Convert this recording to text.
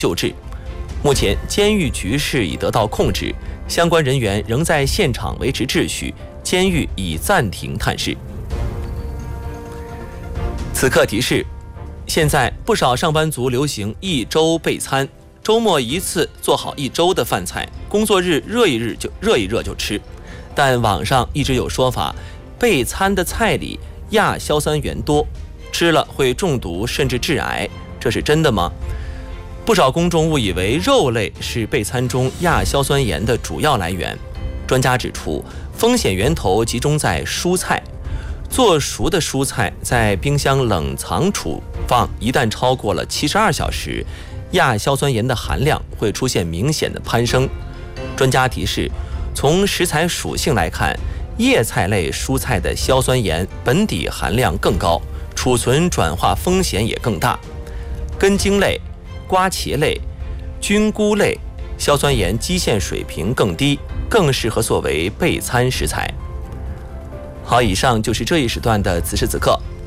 救治。目前，监狱局势已得到控制，相关人员仍在现场维持秩序，监狱已暂停探视。此刻提示：现在不少上班族流行一周备餐，周末一次做好一周的饭菜，工作日热一热就吃。但网上一直有说法，备餐的菜里亚硝酸盐多，吃了会中毒甚至致癌，这是真的吗？不少公众误以为肉类是备餐中亚硝酸盐的主要来源。专家指出，风险源头集中在蔬菜。做熟的蔬菜在冰箱冷藏储放，一旦超过了72小时，亚硝酸盐的含量会出现明显的攀升。专家提示，从食材属性来看，叶菜类蔬菜的硝酸盐本底含量更高，储存转化风险也更大。根茎类、瓜茄类、菌菇类硝酸盐基线水平更低，更适合作为备餐食材。好，以上就是这一时段的此时此刻。